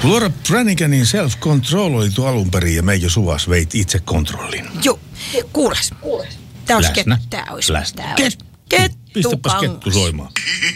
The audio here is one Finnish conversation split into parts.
Laura Branniganin Self-Control oli tuo alun perin ja Meijo Suvas veit itse kontrollin. Joo, kuules. Tää olisi Läsnä. Pistäpäs kettu soimaan.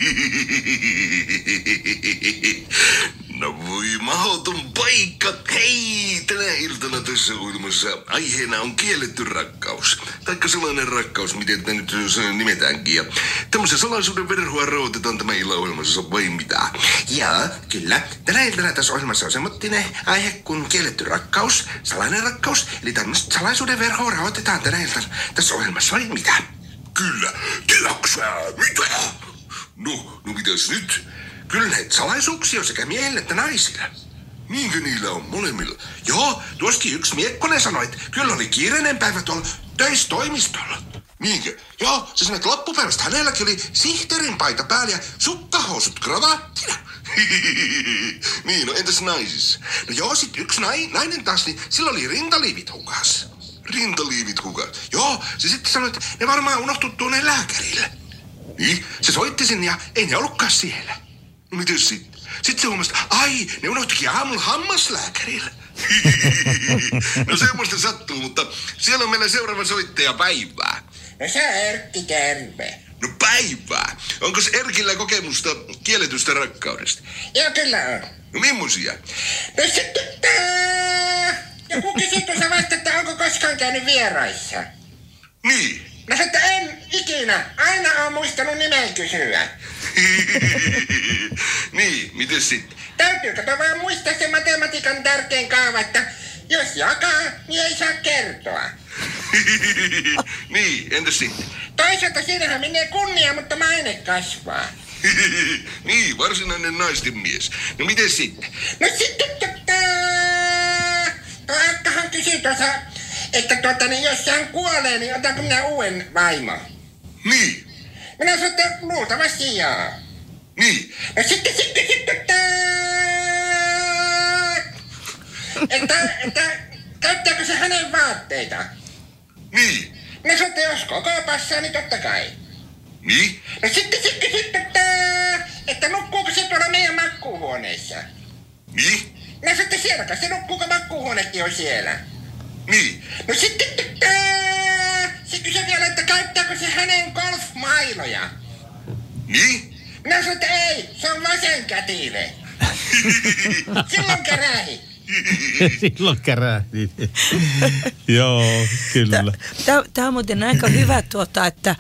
No voi mahdoton paikka. Hei, tänä iltana tässä ohjelmassa aiheena on kielletty rakkaus. Taikka sellainen rakkaus, miten tätä nyt nimetäänkin. Ja tämmöisen salaisuuden verhoa raotetaan tämän illan ohjelmassa vai mitä. Ja kyllä, tänä iltana tässä ohjelmassa on semmoinen aihe kuin kielletty rakkaus, salainen rakkaus. Eli tämmöistä salaisuuden verhoa raotetaan tänä iltana tässä ohjelmassa vai mitä. Kyllä, tiedäksä, mitä? No mitäs nyt? Kyllä näitä salaisuuksia on sekä miehillä että naisilla. Niinkö niillä on molemmilla? Joo, tuoskin yksi miekkonen sanoi, että kyllä oli kiireinen päivä tuolla töistoimistolla. Niinkö? Joo, se sanoi, että loppupäivästä hänelläkin oli sihteerin paita päällä ja sukkahousut kravattina. Niin, no entäs naisissa? No joo, sit yksi nainen taas, niin sillä oli rintaliivit hukas. Rintaliivit hukas? Joo, se sitten sanoi, että ne varmaan unohtui tuonne lääkärille. Niin, se soitti sinne ja ei ne ollutkaan siellä. No mites sitten? Sitten se huomasi, ai, ne unohtikin aamulla hammaslääkärille. No semmoista sattuu, mutta siellä on meillä seuraava soittaja Päivää. No se on Erkki, terve. No Päivää. Onko Erkillä kokemusta kielletystä rakkaudesta? Joo, kyllä on. No mimmosia? No sitten joku kysyi tuossa vasta, että onko koskaan käynyt vieraissa. Niin. No se, että en ikinä. Aina on muistanut nimen kysyä. Niin, miten sitten? Täytyy vaan muistaa se matematiikan tärkein kaava, että jos jakaa, niin ei saa kertoa. Niin, entäs sitten? Toisaalta siinähän menee kunnia, mutta maine kasvaa. Niin, varsinainen naisten mies. No miten sitten? No sitten tuo Akkahan kysyi tuossa, että niin jos hän kuolee, niin otanko minä uuden vaimon? Niin. Minä sanoin, että luultavasti joo. Niin. No sitten että käyttääkö se hänen vaatteita? Niin. Minä sanoin, että jos koko passaa, niin totta kai. Niin. No sitten että nukkuuko se tuolla meidän makkuuhuoneessa? Niin. Minä sanoin, että sielläkö se nukkuuko makkuuhuonekin on siellä? Niin. No sitten se kysyi vielä, että käyttääkö se hänen golfmailoja? Niin. Minä sanoin, että ei, se on vasenkätinen. Silloin kärähi. Silloin kärähti. Joo, kyllä. Tämä on muuten aika hyvä että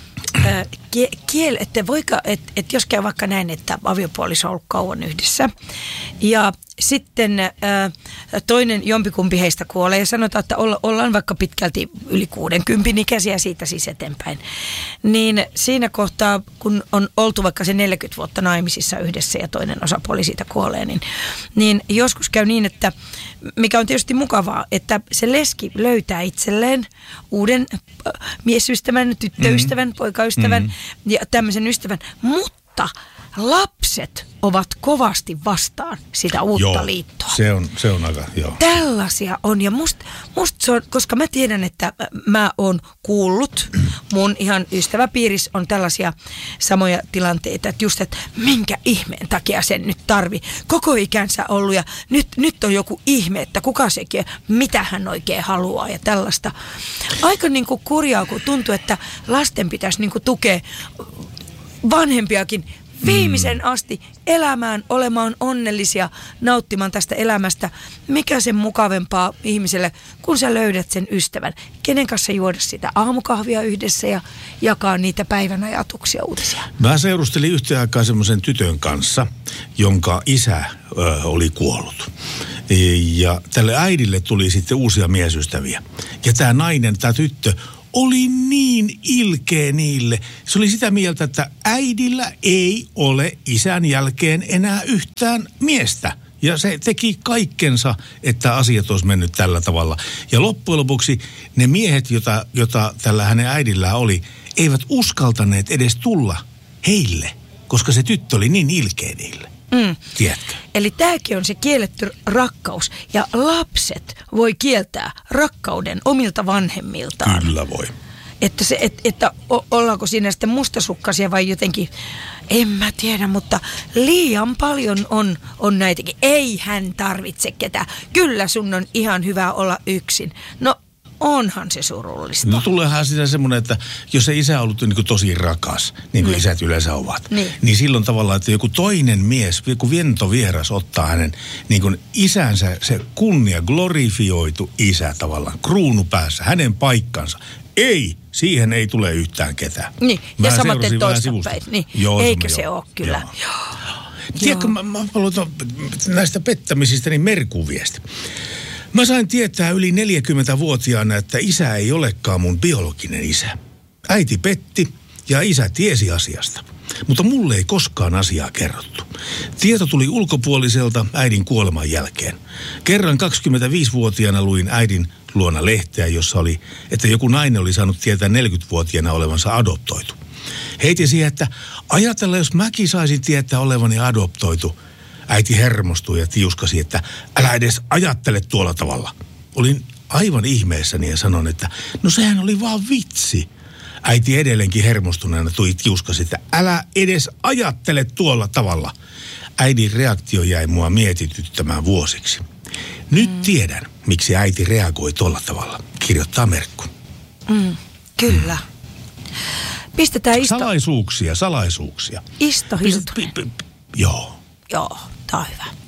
että jos käy vaikka näin, että aviopuoliso on ollut kauan yhdessä ja sitten toinen jompikumpi heistä kuolee ja sanotaan, että ollaan vaikka pitkälti yli 60 ikäisiä siitä siis eteenpäin. Niin siinä kohtaa, kun on oltu vaikka se 40 vuotta naimisissa yhdessä ja toinen osapuoli siitä kuolee, niin joskus käy niin, että mikä on tietysti mukavaa, että se leski löytää itselleen uuden miesystävän, tyttöystävän, poikaystävän ja tämmöisen ystävän, mutta lapset ovat kovasti vastaan sitä uutta liittoa. Se on aika, joo. Tällaisia on ja musta se on, koska mä tiedän, että mä oon kuullut, mun ihan ystäväpiirissä on tällaisia samoja tilanteita, että just, että minkä ihmeen takia sen nyt tarvii. Koko ikänsä ollut ja nyt on joku ihme, että kuka sekin, mitä hän oikein haluaa ja tällaista. Aika niin kuin kurjaa, kun tuntuu, että lasten pitäisi niin kuin tukea vanhempiakin viimeisen asti elämään, olemaan onnellisia, nauttimaan tästä elämästä. Mikä sen mukavempaa ihmiselle, kun sä löydät sen ystävän, kenen kanssa juoda sitä aamukahvia yhdessä ja jakaa niitä päivän ajatuksia uutisia. Mä seurustelin yhteen aikaa semmoisen tytön kanssa, jonka isä oli kuollut. Ja tälle äidille tuli sitten uusia miesystäviä. Ja tämä tyttö, oli niin ilkeä niille. Se oli sitä mieltä, että äidillä ei ole isän jälkeen enää yhtään miestä. Ja se teki kaikkensa, että asiat olisi mennyt tällä tavalla. Ja loppujen lopuksi ne miehet, jota tällä hänen äidillään oli, eivät uskaltaneet edes tulla heille, koska se tyttö oli niin ilkeä niille. Tiedätkö? Eli tämäkin on se kielletty rakkaus. Ja lapset voi kieltää rakkauden omilta vanhemmiltaan. Kyllä voi. että ollaanko siinä sitten mustasukkaisia vai jotenkin, en mä tiedä, mutta liian paljon on näitäkin. Ei hän tarvitse ketään. Kyllä sun on ihan hyvä olla yksin. No onhan se surullista. No tuleehan siinä semmoinen, että jos se isä on ollut niin kuin tosi rakas, niin kuin isät yleensä ovat, niin silloin tavallaan, että joku toinen mies, joku vientovieras ottaa hänen niin kuin isänsä, se kunnia, glorifioitu isä tavallaan, kruunu päässä, hänen paikkansa. Ei, siihen ei tule yhtään ketään. Niin, ja samaten toistapäin. Niin. Eikö se ole kyllä? Joo. Tiedätkö, mä haluan näistä pettämisistä niin Merkuviesti. Mä sain tietää yli 40-vuotiaana, että isä ei olekaan mun biologinen isä. Äiti petti ja isä tiesi asiasta. Mutta mulle ei koskaan asiaa kerrottu. Tieto tuli ulkopuoliselta äidin kuoleman jälkeen. Kerran 25-vuotiaana luin äidin luona lehteä, jossa oli, että joku nainen oli saanut tietää 40-vuotiaana olevansa adoptoitu. Heitin siihen, että ajatella, jos mäkin saisin tietää olevani adoptoitu. Äiti hermostui ja tiuskasi, että älä edes ajattele tuolla tavalla. Olin aivan ihmeessäni ja sanon, että no sehän oli vaan vitsi. Äiti edelleenkin hermostuneena tiuskasi, että älä edes ajattele tuolla tavalla. Äidin reaktio jäi mua mietityttämään vuosiksi. Nyt tiedän, miksi äiti reagoi tuolla tavalla, kirjoittaa Merkku. Kyllä. Pistetään Salaisuuksia. Isto Hiltunen. Joo. Joo, tää on hyvä.